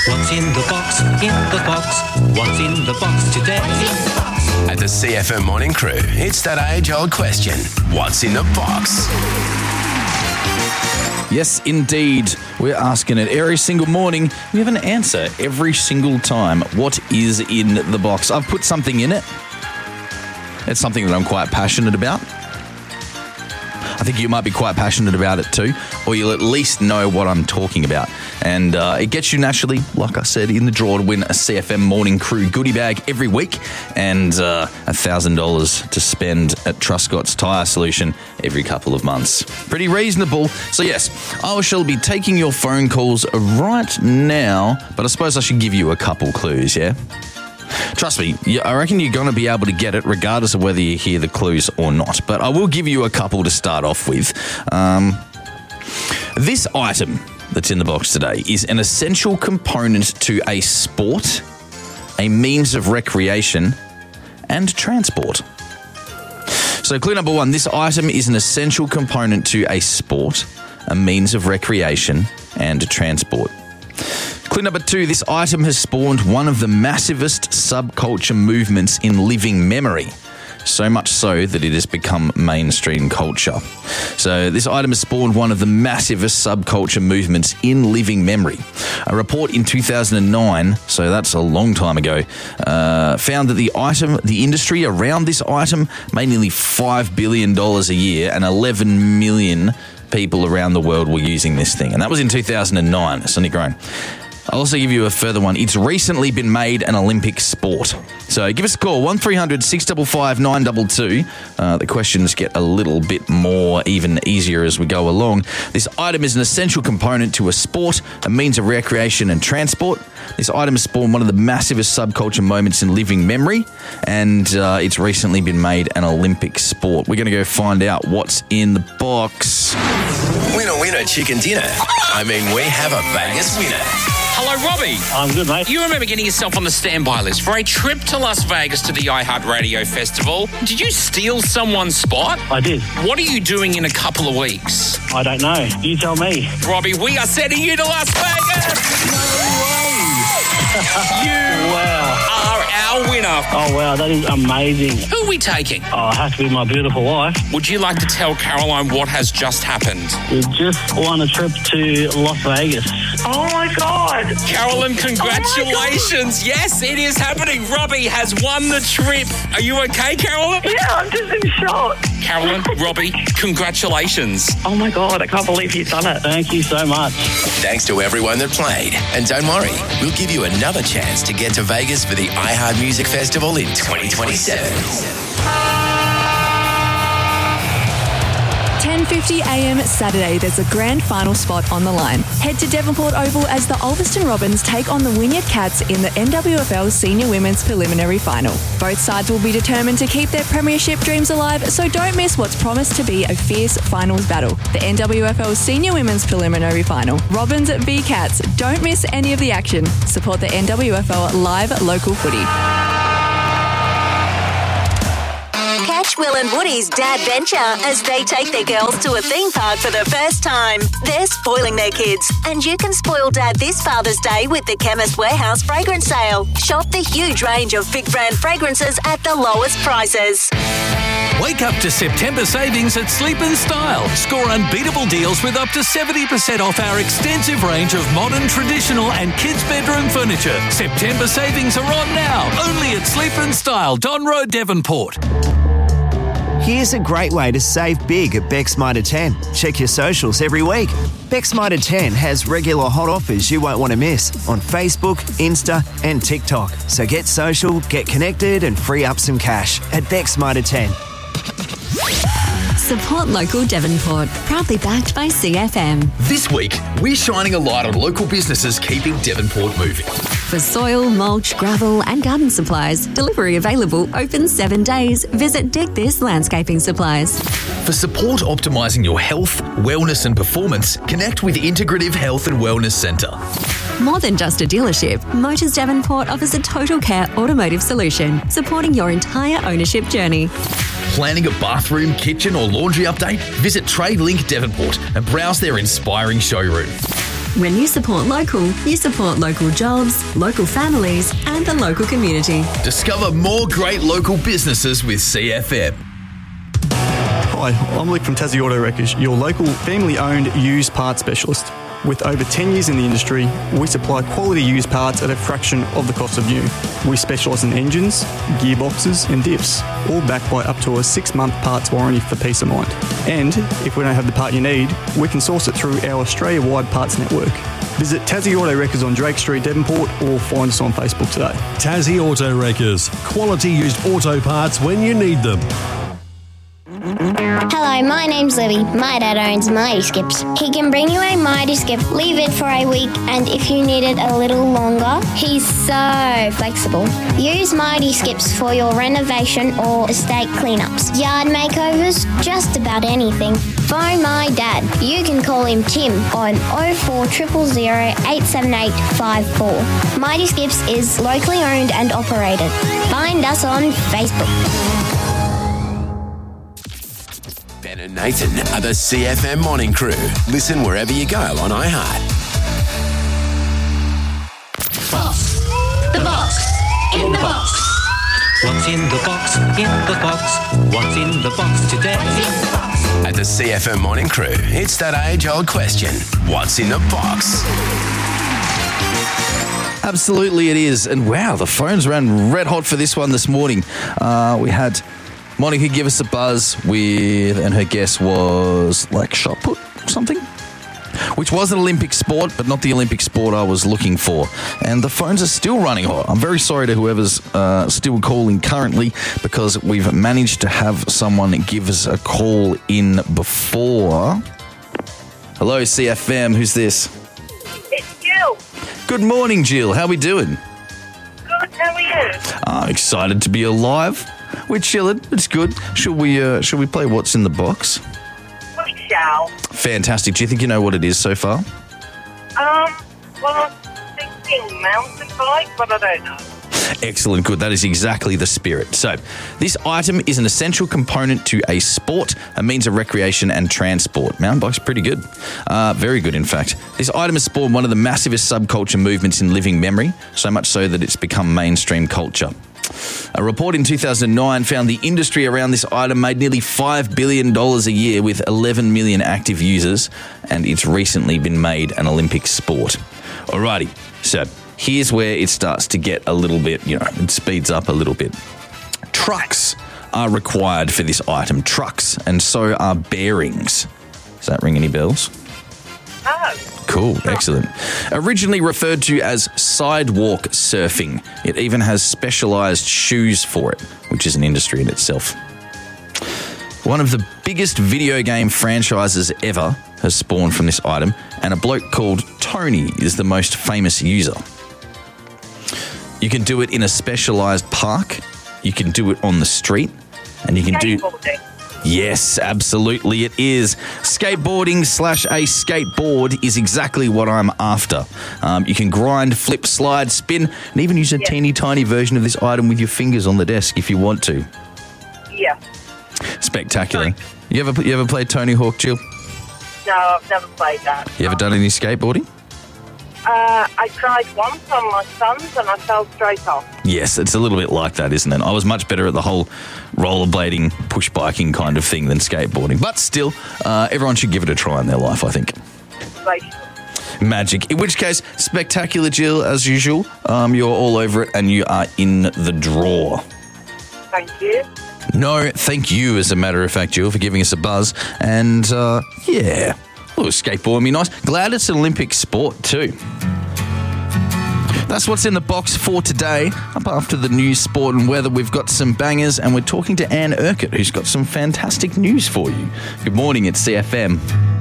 What's in the box? In the box. What's in the box today? At the CFM Morning Crew, it's that age-old question. What's in the box? Yes, indeed. We're asking it every single morning. We have an answer every single time. What is in the box? I've put something in it. It's something that I'm quite passionate about. I think you might be quite passionate about it too, or you'll at least know what I'm talking about. And it gets you naturally, like I said, in the draw to win a CFM Morning Crew goodie bag every week and $1,000 to spend at Truscott's Tyre Solution every couple of months. Pretty reasonable. So yes, I shall be taking your phone calls right now, but I suppose I should give you a couple clues, yeah? Trust me, I reckon you're going to be able to get it regardless of whether you hear the clues or not. But I will give you a couple to start off with. This item that's in the box today is an essential component to a sport, a means of recreation, and transport. So clue number one, this item is an essential component to a sport, a means of recreation, and transport. Clue number two, this item has spawned one of the massivest subculture movements in living memory. So much so that it has become mainstream culture. So this item has spawned one of the massivest subculture movements in living memory. A report in 2009, so that's a long time ago, found that the industry around this item made nearly $5 billion a year and 11 million people around the world were using this thing. And that was in 2009. It's only grown. I'll also give you a further one. It's recently been made an Olympic sport. So give us a call, 1300 655 922. The questions get a little bit more, even easier as we go along. This item is an essential component to a sport, a means of recreation and transport. This item has spawned one of the massivest subculture moments in living memory, and it's recently been made an Olympic sport. We're going to go find out what's in the box. Winner, winner, chicken dinner. I mean, we have a Vegas winner. Hello, Robbie. I'm good, mate. You remember getting yourself on the standby list for a trip to Las Vegas to the iHeartRadio Festival. Did you steal someone's spot? I did. What are you doing in a couple of weeks? I don't know. You tell me. Robbie, we are sending you to Las Vegas! No way! You are our winner. Oh, wow, that is amazing. Who are we taking? Oh, it has to be my beautiful wife. Would you like to tell Caroline what has just happened? We just won a trip to Las Vegas. Oh, my God. Carolyn, congratulations. Yes, it is happening. Robbie has won the trip. Are you okay, Carolyn? Yeah, I'm just in shock. Carolyn, Robbie, congratulations. Oh, my God, I can't believe he's done it. Thank you so much. Thanks to everyone that played. And don't worry, we'll give you another chance to get to Vegas for the iHeart Music Festival in 2027. 10:50 a.m. Saturday, there's a grand final spot on the line. Head to Devonport Oval as the Ulverston Robins take on the Wynyard Cats in the NWFL Senior Women's Preliminary Final. Both sides will be determined to keep their premiership dreams alive, so don't miss what's promised to be a fierce finals battle. The NWFL Senior Women's Preliminary Final. Robins v Cats. Don't miss any of the action. Support the NWFL live local footy. Catch Will and Woody's Dad Venture as they take their girls to a theme park for the first time. They're spoiling their kids, and you can spoil Dad this Father's Day with the Chemist Warehouse fragrance sale. Shop the huge range of big brand fragrances at the lowest prices. Wake up to September savings at Sleep & Style. Score unbeatable deals with up to 70% off our extensive range of modern, traditional and kids' bedroom furniture. September savings are on now, only at Sleep & Style, Don Road, Devonport. Here's a great way to save big at Beck's Mitre 10. Check your socials every week. Beck's Mitre 10 has regular hot offers you won't want to miss on Facebook, Insta and TikTok. So get social, get connected and free up some cash at Beck's Mitre 10. Support local Devonport. Proudly backed by CFM. This week, we're shining a light on local businesses keeping Devonport moving. For soil, mulch, gravel and garden supplies, delivery available, open 7 days. Visit Dig This Landscaping Supplies. For support optimising your health, wellness and performance, connect with Integrative Health and Wellness Centre. More than just a dealership, Motors Devonport offers a total care automotive solution, supporting your entire ownership journey. Planning a bathroom, kitchen or laundry update? Visit TradeLink Devonport and browse their inspiring showroom. When you support local jobs, local families, and the local community. Discover more great local businesses with CFM. Hi, I'm Luke from Tassie Auto Wreckers, your local family-owned used parts specialist. With over 10 years in the industry, we supply quality used parts at a fraction of the cost of new. We specialise in engines, gearboxes and diffs, all backed by up to a 6-month parts warranty for peace of mind. And if we don't have the part you need, we can source it through our Australia-wide parts network. Visit Tassie Auto Wreckers on Drake Street, Devonport, or find us on Facebook today. Tassie Auto Wreckers. Quality used auto parts when you need them. Hello, my name's Libby. My dad owns Mighty Skips. He can bring you a Mighty Skip, leave it for a week, and if you need it a little longer, he's so flexible. Use Mighty Skips for your renovation or estate cleanups, yard makeovers, just about anything. Phone my dad. You can call him Tim on 0400 878 54. Mighty Skips is locally owned and operated. Find us on Facebook. Ben and Nathan are the CFM Morning Crew. Listen wherever you go on iHeart. Box. The box. In the box. What's in the box? In the box. What's in the box today? At the CFM Morning Crew, it's that age-old question. What's in the box? Absolutely it is. And wow, the phones ran red hot for this one this morning. We had Monica give us a buzz with, and her guess was like shot put or something, which was an Olympic sport, but not the Olympic sport I was looking for. And the phones are still running hot. I'm very sorry to whoever's still calling currently, because we've managed to have someone give us a call in before. Hello, CFM. Who's this? It's Jill. Good morning, Jill. How are we doing? Good, how are you? I'm excited to be alive. We're chilling. It's good. Should we play What's in the Box? We shall. Fantastic. Do you think you know what it is so far? Well, I'm thinking mountain bike, but I don't know. Excellent. Good. That is exactly the spirit. So, this item is an essential component to a sport, a means of recreation and transport. Mountain bike's pretty good. Very good, in fact. This item has spawned one of the massivest subculture movements in living memory, so much so that it's become mainstream culture. A report in 2009 found the industry around this item made nearly $5 billion a year with 11 million active users, and it's recently been made an Olympic sport. Alrighty, so here's where it starts to get a little bit, it speeds up a little bit. Trucks are required for this item. Trucks, and so are bearings. Does that ring any bells? Oh. Cool, excellent. Originally referred to as sidewalk surfing, it even has specialised shoes for it, which is an industry in itself. One of the biggest video game franchises ever has spawned from this item, and a bloke called Tony is the most famous user. You can do it in a specialised park, you can do it on the street, and you can do... Yes, absolutely it is. Skateboarding / a skateboard is exactly what I'm after. You can grind, flip, slide, spin, and even use a teeny tiny version of this item with your fingers on the desk if you want to. Yeah. Spectacular. You ever played Tony Hawk, Jill? No, I've never played that. You ever done any skateboarding? I tried once on my son's and I fell straight off. Yes, it's a little bit like that, isn't it? I was much better at the whole rollerblading, push biking kind of thing than skateboarding. But still, everyone should give it a try in their life, I think. Magic. In which case, spectacular, Jill, as usual. You're all over it and you are in the draw. Thank you. No, thank you, as a matter of fact, Jill, for giving us a buzz. And, yeah, a little skateboard would be nice. Glad it's an Olympic sport too. That's what's in the box for today. Up after the news, sport and weather, we've got some bangers, and we're talking to Anne Urquhart, who's got some fantastic news for you. Good morning, it's CFM.